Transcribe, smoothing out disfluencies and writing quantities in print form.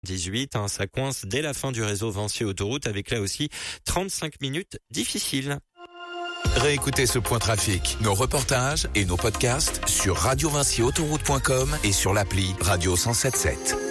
18, ça coince dès la fin du réseau Vinci Autoroute avec là aussi 35 minutes difficiles. Réécoutez ce point trafic, nos reportages et nos podcasts sur radiovinciautoroute.com et sur l'appli Radio 107.7.